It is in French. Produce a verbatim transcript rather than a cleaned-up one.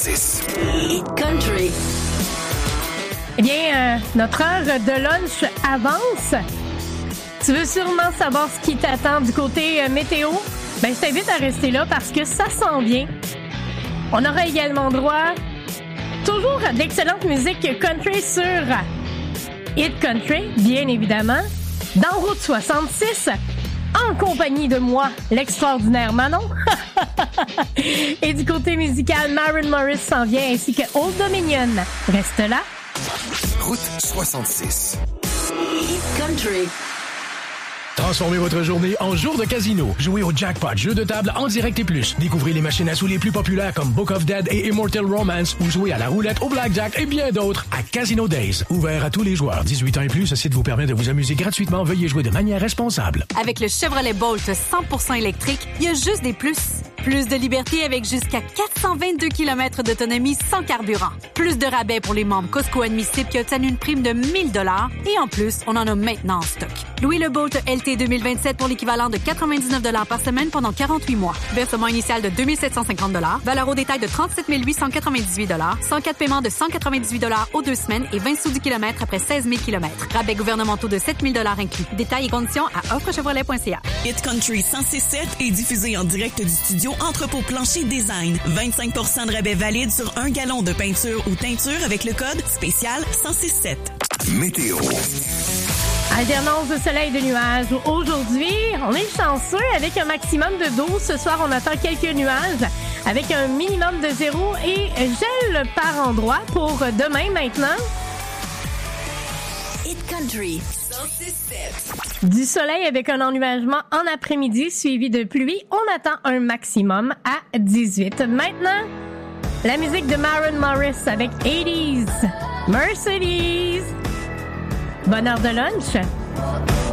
six. Hit Country. Eh bien, euh, notre heure de lunch avance. Tu veux sûrement savoir ce qui t'attend du côté euh, météo? Ben, je t'invite à rester là parce que ça sent bien. On aura également droit toujours à d'excellente musique country sur Hit Country, bien évidemment, dans Route soixante-six, en compagnie de moi, l'extraordinaire Manon. Et du côté musical, Maren Morris s'en vient, ainsi que Old Dominion. Reste là. Route soixante-six. Hit Country. Transformez votre journée en jour de casino. Jouez au Jackpot, jeu de table en direct et plus. Découvrez les machines à sous les plus populaires comme Book of Dead et Immortal Romance ou jouez à la roulette, au blackjack et bien d'autres à Casino Days. Ouvert à tous les joueurs. dix-huit ans et plus, ce site vous permet de vous amuser gratuitement. Veuillez jouer de manière responsable. Avec le Chevrolet Bolt cent pour cent électrique, il y a juste des plus. Plus de liberté avec jusqu'à quatre cent vingt-deux kilomètres d'autonomie sans carburant. Plus de rabais pour les membres Costco admissibles qui obtiennent une prime de mille dollars. Et en plus, on en a maintenant en stock. Louez le Bolt L T deux mille vingt-sept pour l'équivalent de quatre-vingt-dix-neuf dollars par semaine pendant quarante-huit mois. Versement initial de deux mille sept cent cinquante dollars. Valeur au détail de trente-sept mille huit cent quatre-vingt-dix-huit dollars. cent quatre paiements de cent quatre-vingt-dix-huit dollars aux deux semaines et vingt sous du kilomètre après seize mille kilomètres. Rabais gouvernementaux de sept mille dollars inclus. Détails et conditions à offre chevrolet point c a. Hit Country cent six sept est diffusé en direct du studio Entrepôt Plancher Design. vingt-cinq pour cent de rabais valide sur un gallon de peinture ou teinture avec le code spécial cent six sept. Météo. Alternance de soleil et de nuages. Aujourd'hui, on est chanceux avec un maximum de douze. Ce soir, on attend quelques nuages avec un minimum de zéro et gel par endroit pour demain maintenant. Hit Country cent six sept. Du soleil avec un ennuagement en après-midi suivi de pluie. On attend un maximum à dix-huit. Maintenant, la musique de Maren Morris avec eighties Mercedes. Bonne heure de lunch.